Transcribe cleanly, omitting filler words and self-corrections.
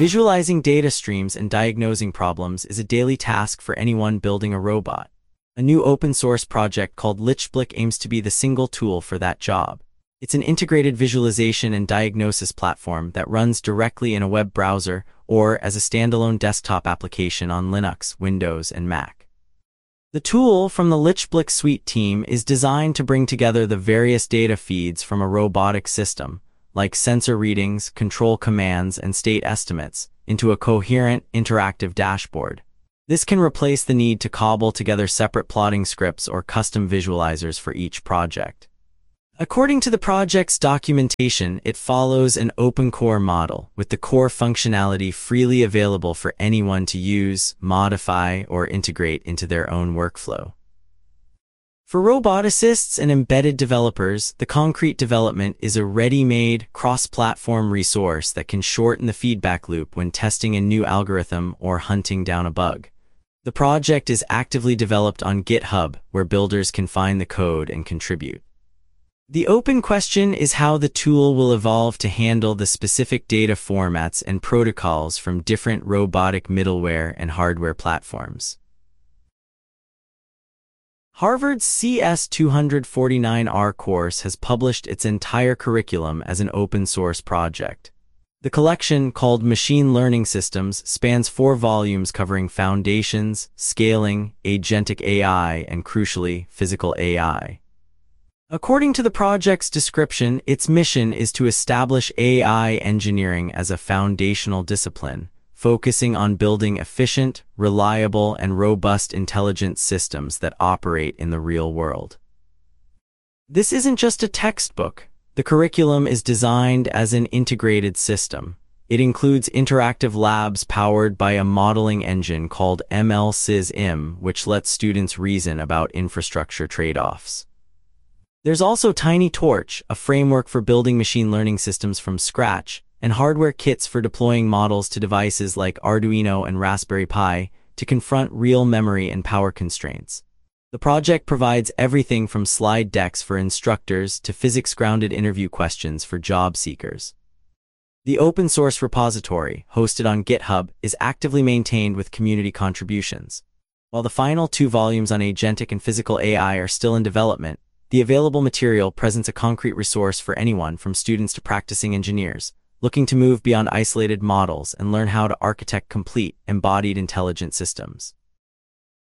Visualizing data streams and diagnosing problems is a daily task for anyone building a robot. A new open-source project called Lichtblick aims to be the single tool for that job. It's an integrated visualization and diagnosis platform that runs directly in a web browser or as a standalone desktop application on Linux, Windows, and Mac. The tool from the Lichtblick Suite team is designed to bring together the various data feeds from a robotic system, like sensor readings, control commands, and state estimates, into a coherent, interactive dashboard. This can replace the need to cobble together separate plotting scripts or custom visualizers for each project. According to the project's documentation, it follows an open core model, with the core functionality freely available for anyone to use, modify, or integrate into their own workflow. For roboticists and embedded developers, the Concrete development is a ready-made, cross-platform resource that can shorten the feedback loop when testing a new algorithm or hunting down a bug. The project is actively developed on GitHub, where builders can find the code and contribute. The open question is how the tool will evolve to handle the specific data formats and protocols from different robotic middleware and hardware platforms. Harvard's CS249R course has published its entire curriculum as an open-source project. The collection, called Machine Learning Systems, spans 4 volumes covering foundations, scaling, agentic AI, and crucially, physical AI. According to the project's description, its mission is to establish AI engineering as a foundational discipline, focusing on building efficient, reliable, and robust intelligence systems that operate in the real world. This isn't just a textbook. The curriculum is designed as an integrated system. It includes interactive labs powered by a modeling engine called MLSysIM, which lets students reason about infrastructure trade-offs. There's also TinyTorch, a framework for building machine learning systems from scratch, and hardware kits for deploying models to devices like Arduino and Raspberry Pi to confront real memory and power constraints. The project provides everything from slide decks for instructors to physics-grounded interview questions for job seekers. The open-source repository, hosted on GitHub, is actively maintained with community contributions. While the final 2 volumes on agentic and physical AI are still in development, the available material presents a concrete resource for anyone from students to practicing engineers, looking to move beyond isolated models and learn how to architect complete, embodied intelligent systems.